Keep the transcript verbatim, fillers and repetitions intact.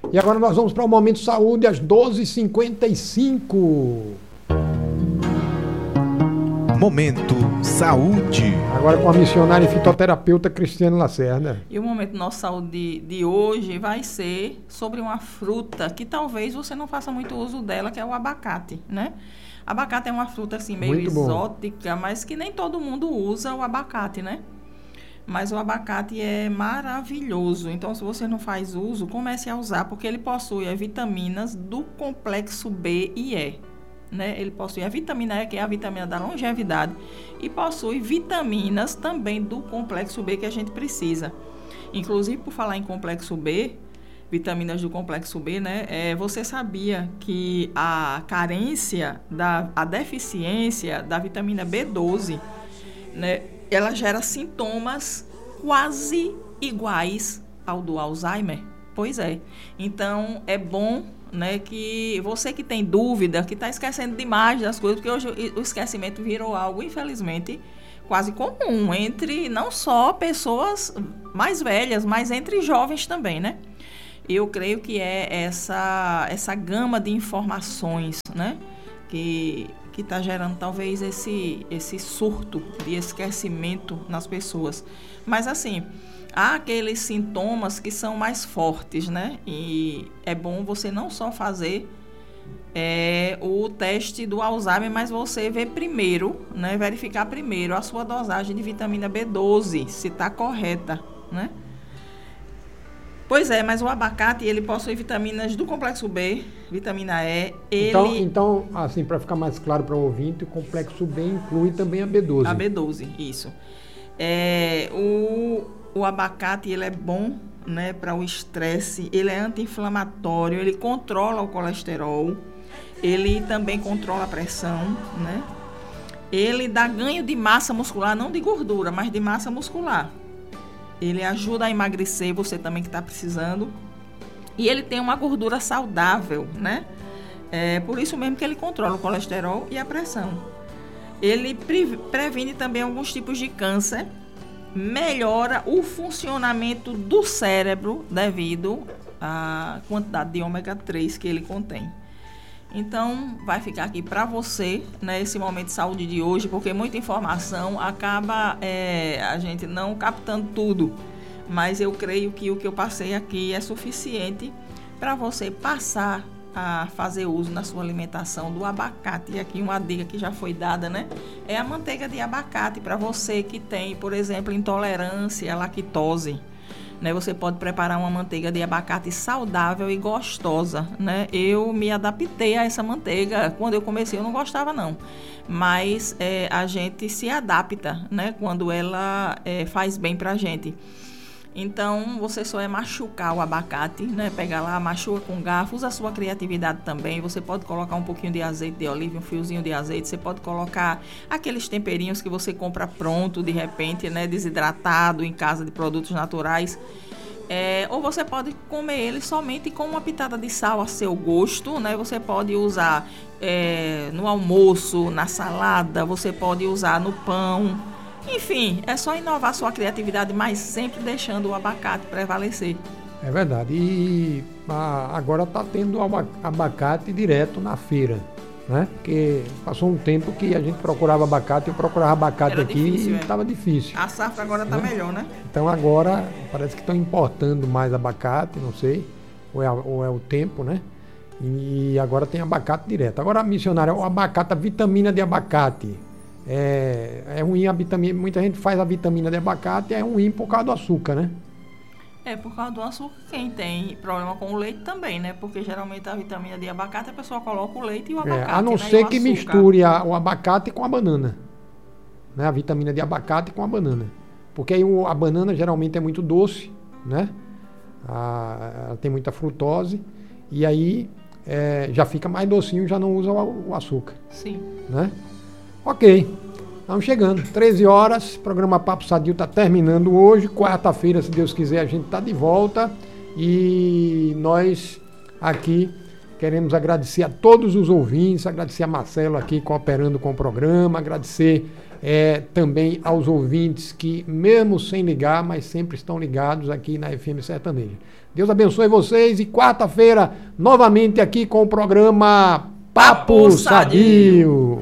E agora nós vamos para o Momento Saúde às doze e cinquenta e cinco. Momento Saúde. Agora com a missionária e fitoterapeuta Cristiane Lacerda. E o Momento Nossa Saúde de, de hoje vai ser sobre uma fruta que talvez você não faça muito uso dela, que é o abacate, né? Abacate é uma fruta assim meio Muito bom. exótica, mas que nem todo mundo usa o abacate, né? Mas o abacate é maravilhoso. Então, se você não faz uso, comece a usar, porque ele possui as vitaminas do complexo B e E. Né? Ele possui a vitamina E, que é a vitamina da longevidade, e possui vitaminas também do complexo B que a gente precisa. Inclusive, por falar em complexo B, vitaminas do complexo B, né? É, você sabia que a carência, da, a deficiência da vitamina B doze, né? Ela gera sintomas quase iguais ao do Alzheimer? Pois é. Então, é bom, né, que você que tem dúvida, que está esquecendo demais das coisas, porque hoje o esquecimento virou algo, infelizmente, quase comum entre não só pessoas mais velhas, mas entre jovens também, né? Eu creio que é essa, essa gama de informações, né, que que está gerando talvez esse, esse surto de esquecimento nas pessoas. Mas assim, há aqueles sintomas que são mais fortes, né? E é bom você não só fazer é, o teste do Alzheimer, mas você ver primeiro, né? Verificar primeiro a sua dosagem de vitamina B doze, se está correta, né? Pois é, mas o abacate, ele possui vitaminas do complexo B, vitamina E, ele... Então, então assim, para ficar mais claro para o ouvinte, o complexo B inclui também a B doze. A B doze, isso. É, o, o abacate, ele é bom, né, para o estresse, ele é anti-inflamatório, ele controla o colesterol, ele também controla a pressão, né? Ele dá ganho de massa muscular, não de gordura, mas de massa muscular. Ele ajuda a emagrecer, você também que está precisando. E ele tem uma gordura saudável, né? É por isso mesmo que ele controla o colesterol e a pressão. Ele pre- previne também alguns tipos de câncer, melhora o funcionamento do cérebro devido à quantidade de ômega três que ele contém. Então, vai ficar aqui para você, né, esse momento de saúde de hoje, porque muita informação acaba é, a gente não captando tudo. Mas eu creio que o que eu passei aqui é suficiente para você passar a fazer uso na sua alimentação do abacate. E aqui uma dica que já foi dada, né? É a manteiga de abacate para você que tem, por exemplo, intolerância à lactose. Né, você pode preparar uma manteiga de abacate saudável e gostosa, né? Eu me adaptei a essa manteiga. Quando eu comecei eu não gostava não, mas é, a gente se adapta, né? Quando ela é, faz bem pra gente. Então, você só é machucar o abacate, né? Pega lá, machuca com garfo, usa a sua criatividade também. Você pode colocar um pouquinho de azeite de oliva, um fiozinho de azeite. Você pode colocar aqueles temperinhos que você compra pronto, de repente, né? Desidratado em casa de produtos naturais. É, ou você pode comer ele somente com uma pitada de sal a seu gosto, né? Você pode usar é, no almoço, na salada, você pode usar no pão. Enfim, é só inovar sua criatividade, mas sempre deixando o abacate prevalecer. É verdade. E a, agora está tendo abacate direto na feira, né? Porque passou um tempo que a gente procurava abacate, eu procurava abacate Era aqui difícil, e é. estava difícil. A safra agora está né? melhor, né? Então agora parece que estão importando mais abacate, não sei, ou é, ou é o tempo, né? E agora tem abacate direto. Agora, missionária, o abacate, a vitamina de abacate. É, é ruim a vitamina, muita gente faz a vitamina de abacate, é ruim por causa do açúcar, né? É, por causa do açúcar, quem tem problema com o leite também, né? Porque geralmente a vitamina de abacate, a pessoa coloca o leite e o abacate, É, a não né? ser E o que açúcar. misture a, o abacate com a banana, né? A vitamina de abacate com a banana. Porque aí o, a banana geralmente é muito doce, né? A, ela tem muita frutose e aí é, já fica mais docinho, já não usa o, o açúcar. Sim. Né? Ok, estamos chegando, treze horas, o programa Papo Sadio está terminando hoje, quarta-feira, se Deus quiser, a gente está de volta e nós aqui queremos agradecer a todos os ouvintes, agradecer a Marcelo aqui cooperando com o programa, agradecer é, também aos ouvintes que, mesmo sem ligar, mas sempre estão ligados aqui na F M Sertaneja. Deus abençoe vocês e quarta-feira, novamente aqui com o programa Papo, Papo Sadio.